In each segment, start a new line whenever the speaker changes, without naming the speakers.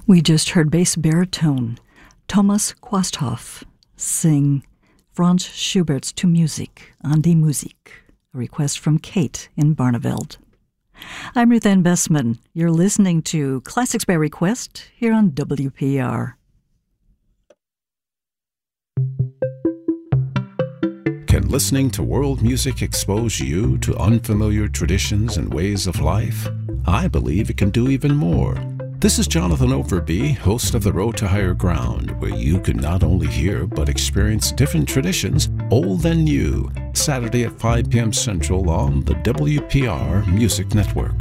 We just heard bass baritone Thomas Quasthoff sing Franz Schubert's To Musik, An die Musik, a request from Kate in Barneveld. I'm Ruth Ann Bessman. You're listening to Classics by Request here on WPR.
Can listening to world music expose you to unfamiliar traditions and ways of life? I believe it can do even more. This is Jonathan Overby, host of The Road to Higher Ground, where you can not only hear but experience different traditions, old and new, Saturday at 5 p.m. Central on the WPR Music Network.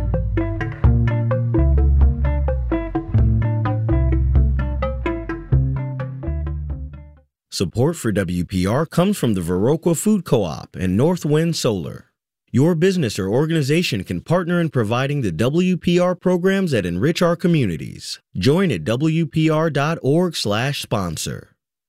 Support for WPR comes from the Viroqua Food Co-op and Northwind Solar. Your business or organization can partner in providing the WPR programs that enrich our communities. Join at WPR.org/sponsor.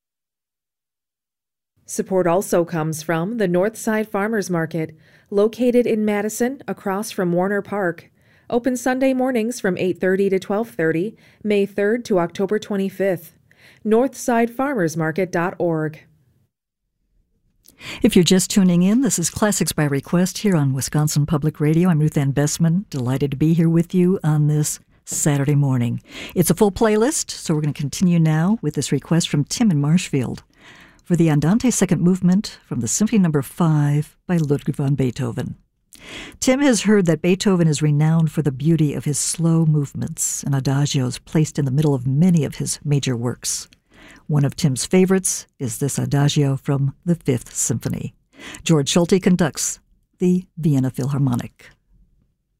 Support also comes from the Northside Farmers Market, located in Madison across from Warner Park. Open Sunday mornings from 8:30 to 12:30, May 3rd to October 25th. NorthsideFarmersMarket.org.
If you're just tuning in, this is Classics by Request here on Wisconsin Public Radio. I'm Ruth Ann Bessman, delighted to be here with you on this Saturday morning. It's a full playlist, so we're going to continue now with this request from Tim in Marshfield for the Andante second movement from the Symphony No. 5 by Ludwig van Beethoven. Tim has heard that Beethoven is renowned for the beauty of his slow movements and adagios placed in the middle of many of his major works. One of Tim's favorites is this adagio from the Fifth Symphony. George Schulte conducts the Vienna Philharmonic.